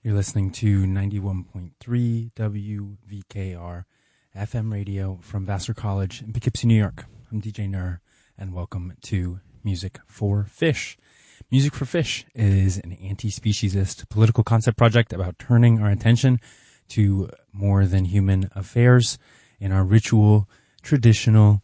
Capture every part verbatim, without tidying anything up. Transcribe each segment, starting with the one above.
You're listening to ninety-one point three W V K R F M radio from Vassar College in Poughkeepsie, New York. I'm D J Nur, and welcome to Music for Fish. Music for Fish is an anti-speciesist political concept project about turning our attention to more than human affairs in our ritual, traditional,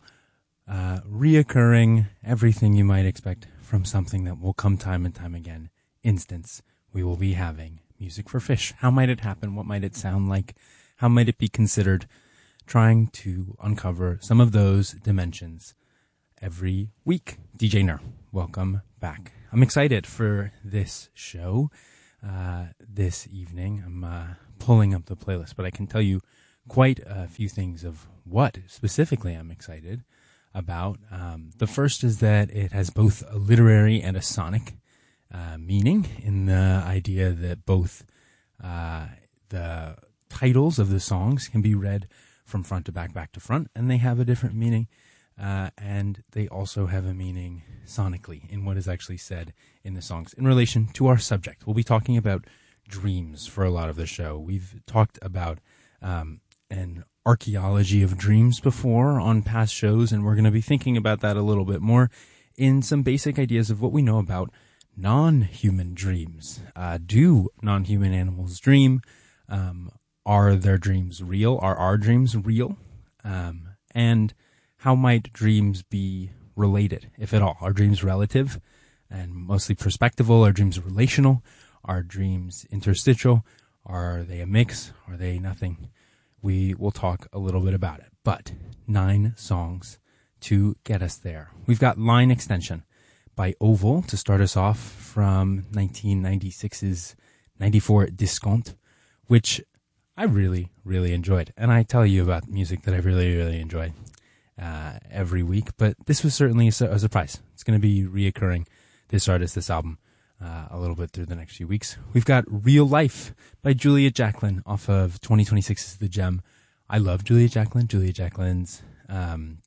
uh, reoccurring, everything you might expect from something that will come time and time again. Instance, we will be having Music for Fish. How might it happen? What might it sound like? How might it be considered? Trying to uncover some of those dimensions every week. D J Nur, welcome back. I'm excited for this show uh, this evening. I'm uh, pulling up the playlist, but I can tell you quite a few things of what specifically I'm excited about. Um, the first is that it has both a literary and a sonic Uh, meaning in the idea that both uh, the titles of the songs can be read from front to back, back to front, and they have a different meaning, uh, and they also have a meaning sonically in what is actually said in the songs in relation to our subject. We'll be talking about dreams for a lot of the show. We've talked about um, an archaeology of dreams before on past shows, and we're going to be thinking about that a little bit more in some basic ideas of what we know about non-human dreams. Uh, do non-human animals dream? Um, are their dreams real? Are our dreams real? Um, and how might dreams be related, if at all? Are dreams relative and mostly perspectival? Are dreams relational? Are dreams interstitial? Are they a mix? Are they nothing? We will talk a little bit about it. But nine songs to get us there. We've got Line Extension by Oval to start us off from nineteen ninety-six's ninety-four Discount, which I really, really enjoyed. And I tell you about music that I really, really enjoy uh, every week, but this was certainly a, su- a surprise. It's going to be reoccurring, this artist, this album, uh, a little bit through the next few weeks. We've got Real Life by Julia Jacklin off of twenty twenty-six's The Gem. I love Julia Jacklin. Julia Jacklin's, um,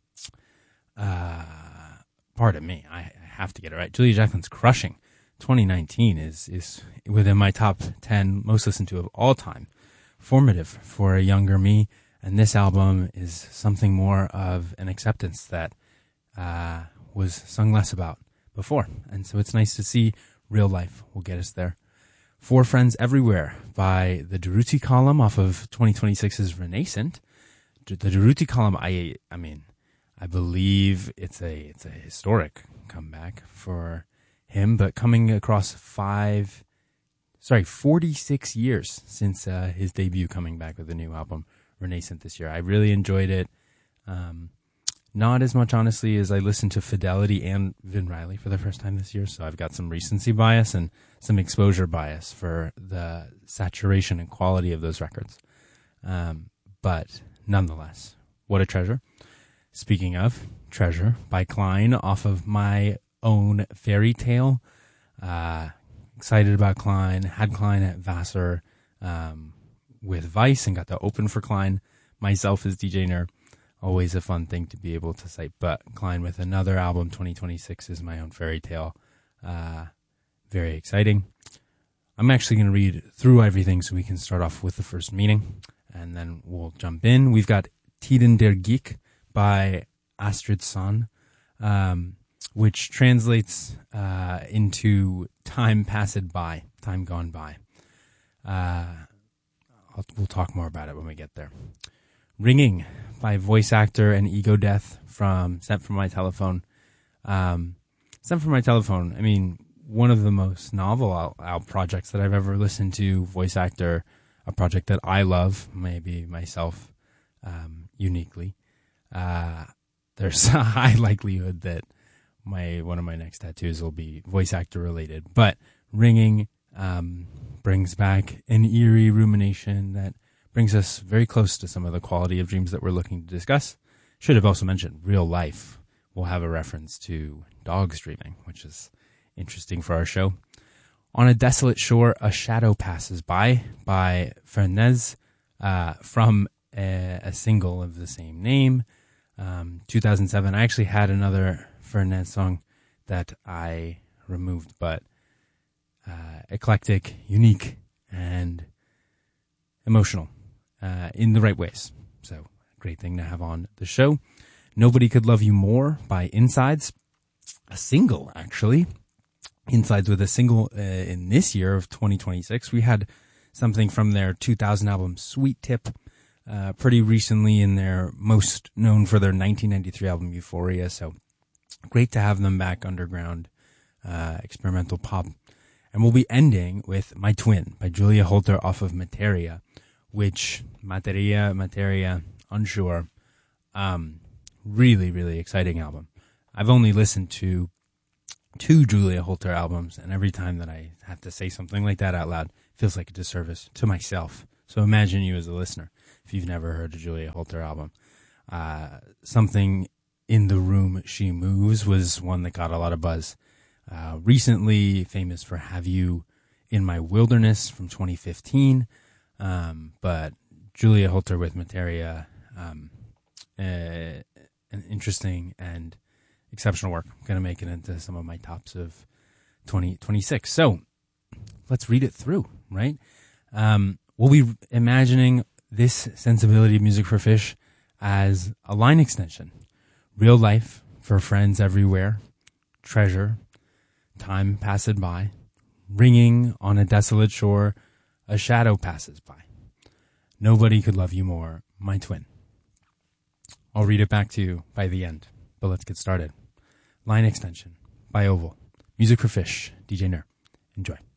uh, pardon me, I have to get it right. Julia Jacklin's Crushing twenty nineteen is is within my top ten most listened to of all time. Formative for a younger me, and this album is something more of an acceptance that uh, was sung less about before. And so it's nice to see Real Life will get us there. Four Friends Everywhere by the Durruti Column off of twenty twenty-six's Renaissance. The Durruti Column, I I mean, I believe it's a it's a historic comeback for him, but coming across five, sorry, forty-six years since uh, his debut, coming back with a new album, Renaissance, this year. I really enjoyed it. Um, not as much, honestly, as I listened to Fidelity and Vin Riley for the first time this year, so I've got some recency bias and some exposure bias for the saturation and quality of those records. Um, but nonetheless, what a treasure. Speaking of Treasure by Klein off of my own Fairy Tale. Uh, excited about Klein. Had Klein at Vassar um, with Vice and got to open for Klein. Myself as D J Nur. Always a fun thing to be able to cite. But Klein with another album, twenty twenty-six, is my own Fairy Tale. Uh, very exciting. I'm actually going to read through everything so we can start off with the first meaning. And then we'll jump in. We've got Tiden der Geek by Astrid Son, um, which translates uh, into time passed by, time gone by. Uh, I'll, we'll talk more about it when we get there. Ringing by voice actor and Ego Death from Sent From My Telephone. Um, Sent From My Telephone, I mean, one of the most novel out, out projects that I've ever listened to, voice actor, a project that I love, maybe myself um, uniquely. Uh, there's a high likelihood that my one of my next tattoos will be voice actor related. But Ringing um, brings back an eerie rumination that brings us very close to some of the quality of dreams that we're looking to discuss. Should have also mentioned Real Life will have a reference to dogs dreaming, which is interesting for our show. On a Desolate Shore, a Shadow Passes By by Fernez uh, from a, a single of the same name. Um, two thousand seven. I actually had another Fernez song that I removed, but uh, eclectic, unique, and emotional uh, in the right ways. So, great thing to have on the show. Nobody Could Love You More by Insides, a single actually. Insides with a single uh, in this year of twenty twenty-six. We had something from their two thousand album Sweet Tip uh, pretty recently in their most known for their nineteen ninety-three album Euphoria. So great to have them back underground, uh, experimental pop. And we'll be ending with My Twin by Julia Holter off of Materia, which Materia, Materia, unsure. Um, really, really exciting album. I've only listened to two Julia Holter albums, and every time that I have to say something like that out loud, it feels like a disservice to myself. So imagine you as a listener, if you've never heard a Julia Holter album. Uh, Something in the Room She Moves was one that got a lot of buzz. Uh, recently famous for Have You in My Wilderness from twenty fifteen. Um, but Julia Holter with Materia, um, uh, an interesting and exceptional work. I'm going to make it into some of my tops of twenty twenty-six. So let's read it through, right? Um, we'll be imagining this sensibility of Music for Fish as a line extension. Real life for friends everywhere. Treasure. Time passed by. Ringing on a desolate shore. A shadow passes by. Nobody could love you more, my twin. I'll read it back to you by the end, but let's get started. Line extension by Oval. Music for Fish. D J Ner. Enjoy.